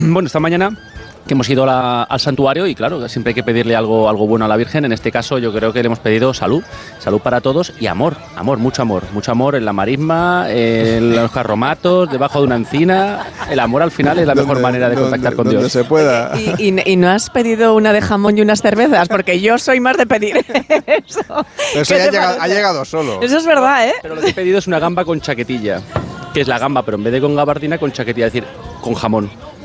Bueno, esta mañana que hemos ido al santuario y claro, siempre hay que pedirle algo bueno a la Virgen. En este caso yo creo que le hemos pedido salud para todos y amor, mucho amor en la marisma, en los carromatos, debajo de una encina. El amor al final es la mejor manera de contactar con Dios. Donde se pueda. ¿Y no has pedido una de jamón y unas cervezas? Porque yo soy más de pedir eso. Pero eso ya ha llegado solo. Eso es verdad, ¿eh? Pero lo que he pedido es una gamba con chaquetilla, que es la gamba, pero en vez de con gabardina, con chaquetilla, es decir, con jamón.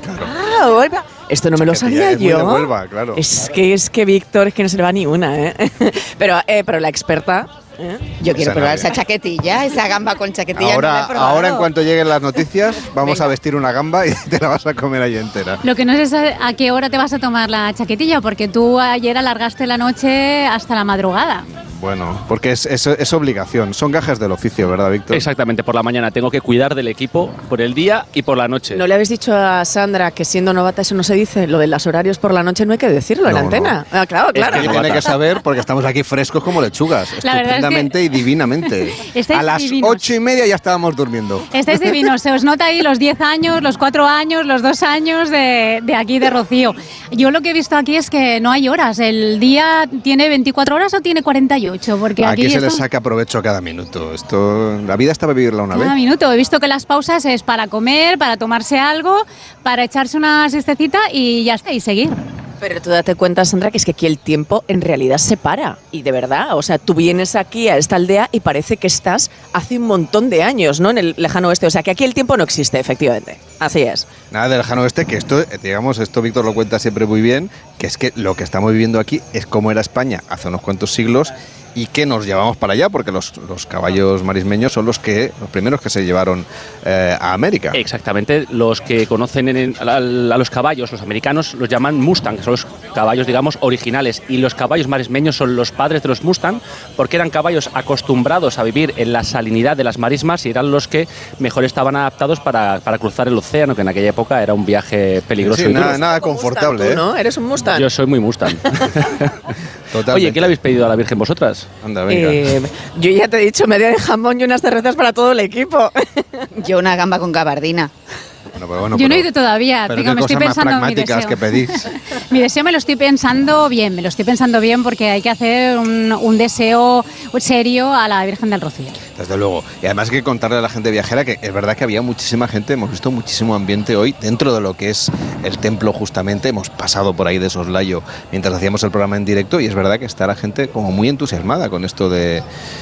Ah, oiga. Esto no me lo sabía yo. Muy de Huelva, claro. Es que Víctor, es que no se le va ni una, ¿eh? Pero la experta... Yo quiero probar esa chaquetilla, esa gamba con chaquetilla. Ahora en cuanto lleguen las noticias, vamos a vestir una gamba y te la vas a comer ahí entera. Lo que no sé es a qué hora te vas a tomar la chaquetilla, porque tú ayer alargaste la noche hasta la madrugada. Bueno, porque es obligación, son gajes del oficio, ¿verdad, Víctor? Exactamente, por la mañana tengo que cuidar del equipo por el día y por la noche. ¿No le habéis dicho a Sandra que siendo novata eso no se dice? Lo de los horarios por la noche no hay que decirlo en la antena. No. Ah, claro. Es que tiene que saber porque estamos aquí frescos como lechugas, estupendamente y divinamente. A las 8:30 ya estábamos durmiendo. Estáis divinos, se os nota ahí los 10 años, los 4 años, los 2 años de aquí de Rocío. Yo lo que he visto aquí es que no hay horas, el día tiene 24 horas o tiene 48. Porque aquí se le saca provecho a cada minuto. La vida está para vivirla una vez. Cada minuto. He visto que las pausas es para comer, para tomarse algo, para echarse una siestecita y ya está, y seguir. Pero tú date cuenta, Sandra, que es que aquí el tiempo en realidad se para. Y de verdad, o sea, tú vienes aquí a esta aldea y parece que estás hace un montón de años, ¿no? En el lejano oeste. O sea, que aquí el tiempo no existe, efectivamente. Así es. Nada del lejano oeste, que esto Víctor lo cuenta siempre muy bien, que es que lo que estamos viviendo aquí es como era España hace unos cuantos siglos y que nos llevamos para allá, porque los caballos marismeños son los primeros que se llevaron a América. Exactamente, los que conocen a los caballos, los americanos, los llaman Mustang, que son los caballos, digamos, originales, y los caballos marismeños son los padres de los Mustang, porque eran caballos acostumbrados a vivir en la salinidad de las marismas y eran los que mejor estaban adaptados para cruzar el océano, que en aquella época era un viaje peligroso. Sí, nada confortable. Mustang, ¿tú, no? ¿Eres un Mustang? Yo soy muy Mustang. Totalmente. Oye, ¿qué le habéis pedido a la Virgen vosotras? Anda, venga. Yo ya te he dicho, media de jamón y unas cervezas para todo el equipo. Yo una gamba con gabardina. Yo no he ido todavía. Pero me estoy pensando más pragmáticas que pedís. Mi deseo me lo estoy pensando bien porque hay que hacer un deseo serio a la Virgen del Rocío. Desde luego. Y además hay que contarle a la gente viajera que es verdad que había muchísima gente, hemos visto muchísimo ambiente hoy dentro de lo que es el templo justamente. Hemos pasado por ahí de soslayo mientras hacíamos el programa en directo y es verdad que está la gente como muy entusiasmada con esto de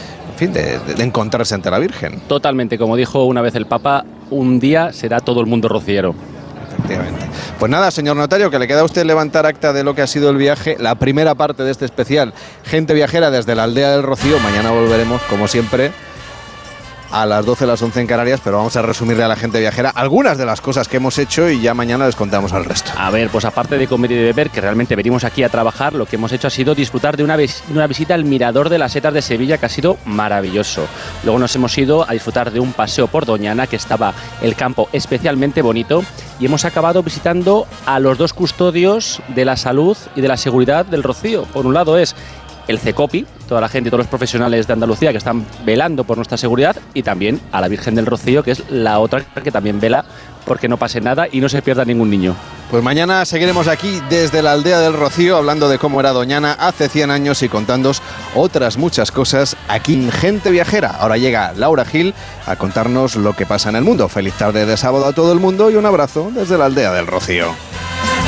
encontrarse ante la Virgen. Totalmente, como dijo una vez el Papa, un día será todo el mundo rociero. Efectivamente. Pues nada, señor notario, que le queda a usted levantar acta de lo que ha sido el viaje, la primera parte de este especial Gente Viajera desde la aldea del Rocío. Mañana volveremos, como siempre, a las 12, las 11 en Canarias, pero vamos a resumirle a la gente viajera algunas de las cosas que hemos hecho y ya mañana les contamos al resto. A ver, pues aparte de comer y de beber, que realmente venimos aquí a trabajar, lo que hemos hecho ha sido disfrutar de una visita al Mirador de las Setas de Sevilla, que ha sido maravilloso. Luego nos hemos ido a disfrutar de un paseo por Doñana, que estaba el campo especialmente bonito, y hemos acabado visitando a los dos custodios de la salud y de la seguridad del Rocío. Por un lado es el CECOPI, toda la gente y todos los profesionales de Andalucía que están velando por nuestra seguridad, y también a la Virgen del Rocío, que es la otra que también vela porque no pase nada y no se pierda ningún niño. Pues mañana seguiremos aquí desde la aldea del Rocío hablando de cómo era Doñana hace 100 años y contándoos otras muchas cosas aquí en Gente Viajera. Ahora llega Laura Gil a contarnos lo que pasa en el mundo. Feliz tarde de sábado a todo el mundo y un abrazo desde la aldea del Rocío.